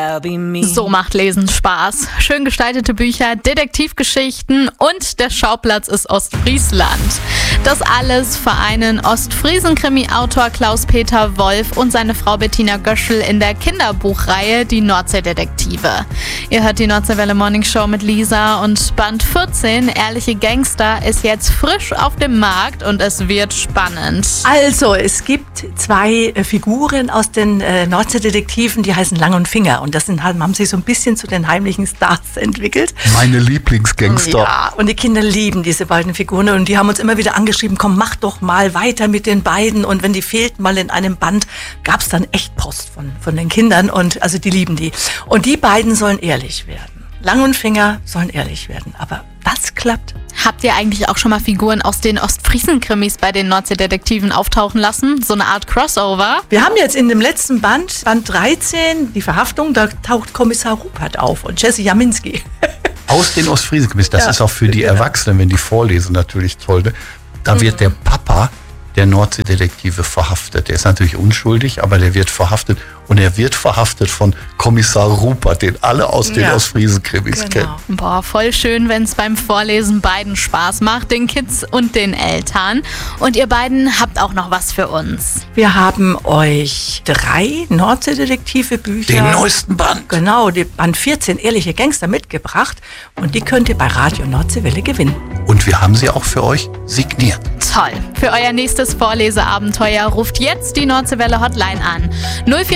So macht Lesen Spaß. Schön gestaltete Bücher, Detektivgeschichten und der Schauplatz ist Ostfriesland. Das alles vereinen Ostfriesen-Krimi-Autor Klaus-Peter Wolf und seine Frau Bettina Göschel in der Kinderbuchreihe Die Nordseedetektive. Ihr hört die Nordseewelle Morning Show mit Lisa und Band 14, Ehrliche Gangster, ist jetzt frisch auf dem Markt und es wird spannend. Also, es gibt zwei Figuren aus den Nordseedetektiven, die heißen Lang und Finger. Und das haben sich so ein bisschen zu den heimlichen Stars entwickelt. Meine Lieblingsgangster. Ja, und die Kinder lieben diese beiden Figuren. Und die haben uns immer wieder angeschrieben, komm, mach doch mal weiter mit den beiden. Und wenn die fehlten mal in einem Band, gab es dann echt Post von den Kindern. Und also die lieben die. Und die beiden sollen ehrlich werden. Lang und Finger sollen ehrlich werden. Aber das klappt. Habt ihr eigentlich auch schon mal Figuren aus den Ostfriesen-Krimis bei den Nordseedetektiven auftauchen lassen? So eine Art Crossover? Wir haben jetzt in dem letzten Band 13, die Verhaftung, da taucht Kommissar Rupert auf und Jesse Jaminski. Aus den Ostfriesen-Krimis. Das ist auch für die Erwachsenen, wenn die vorlesen, natürlich toll. Ne? Da wird der Papa der Nordseedetektive verhaftet. Der ist natürlich unschuldig, aber der wird verhaftet. Und er wird verhaftet von Kommissar Rupert, den alle aus den Ostfriesen-Krimis kennen. Boah, voll schön, wenn es beim Vorlesen beiden Spaß macht, den Kids und den Eltern. Und ihr beiden habt auch noch was für uns. Wir haben euch 3 Nordseedetektive-Bücher. Den neuesten Band. Genau, die Band 14, Ehrliche Gangster, mitgebracht. Und die könnt ihr bei Radio Nordseewelle gewinnen. Und wir haben sie auch für euch signiert. Toll. Für euer nächstes Vorleseabenteuer ruft jetzt die Nordseewelle Hotline an.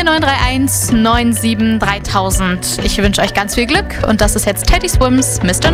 04931 97 3000. Ich wünsche euch ganz viel Glück und das ist jetzt Teddy Swims, Mr.